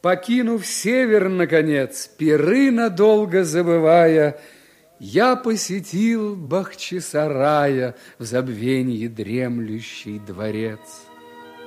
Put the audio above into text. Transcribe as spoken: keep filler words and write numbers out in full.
Покинув север, наконец, пиры надолго забывая, я посетил Бахчисарая в забвенье дремлющий дворец.